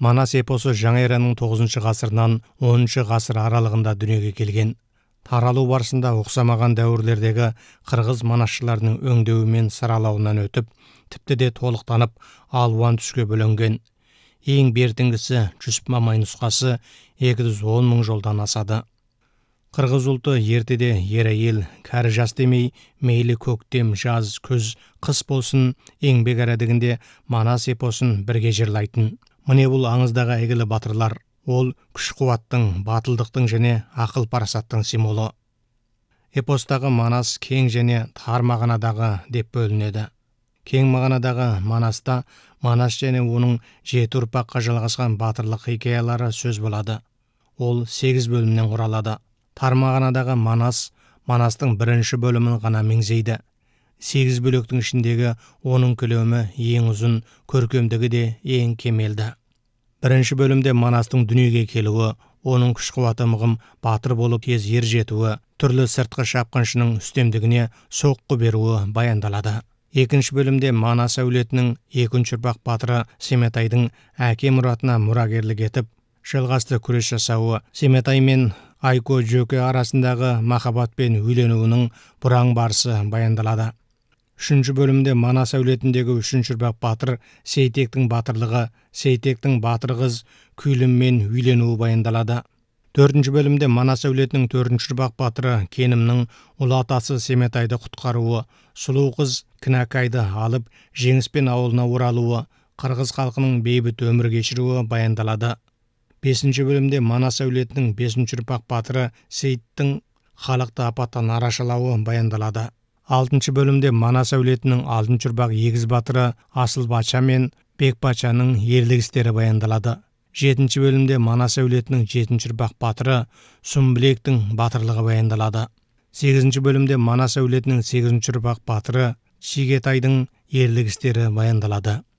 Манас эпосы жаңа эраның 9 ғасырынан 10 ғасыр аралығында дүниеге келген. Таралу барысында ұқсамаған дәуірлердегі қырғыз манасшыларының өңдеуі мен саралауынан өтіп, тіпті де толықтанып, алуан түске бөлінген. Ең бертінгісі Жүсіп Мамай нұсқасы 210 мың жолдан асады. Қырғыз ұлты ертеде ер әйел, кәрі жас демей, мейлі көктем, жаз, күз, қыс болсын, еңбек әрәдігінде Манас эпосын бірге жырлайтын. Міне бұл аңыздағы әйгілі батырлар. Ол күш-қуаттың, батылдықтың және ақыл-парасаттың символы. Эпостағы Манас кең және тар мағынадағы деп бөлінеді. Кең мағынадағы Манаста Манас және оның 7 ұрпаққа жалғасқан батырлық хикаялары сөз болады. Ол 8 бөлімнен құралады. Тар мағынадағы Манастың бірінші бөлімін ғана меңзейді. 8 бөлектің ішіндегі оның көлемі ең ұзын, көркемдігі де ең кемелді. Бірінші бөлімде Манастың дүниеге келуі, оның күш-қуаты мығым батыр болып тез ер жетуі, түрлі сыртқы шапқыншының үстемдігіне соққы беруі баяндалады. Екінші бөлімде Манас әулетінің 2 ұрпақ батыры Семетайдың әке мұратына мұрагерлік етіп, жалғасты күрес жасауы, Семетай мен Айко Жөке арасындағы махаббатпен үйленуінің бұраң барысы баяндалады. Үшінші бөлімде Манас әулетіндегі 3 ұрпақ батыр Сейтектің батырлығы, Сейтектің батыр қыз Күйліммен үйленуі баяндалады. 4-ші бөлімде Манас әулетінің 4-ші ұрпақ батыры Кенімнің ұлы атасы Семетайды құтқаруы, сұлу қыз Кінәкайды алып, жеңіспен ауылына оралуы, қырғыз халқының бейбіт өмір кешіруі баяндалады. 5-ші бөлімде Манас әулетінің 5-ші ұрпақ батыры Сейттің халықты апаттан арашалауы баяндалады. 6-ші бөлімде Манас әулетінің 6-ші ұрпақ егіз батыры Асыл Патша мен Бек Патшаның ерлік істері баяндалады. 7-ші бөлімде Манас әулетінің 7-ші ұрпақ батыры Сұмбілектің батырлығы баяндалады. 8-ші бөлімде Манас әулетінің 8-ші ұрпақ батыры Шигетайдың ерлік істері баяндалады.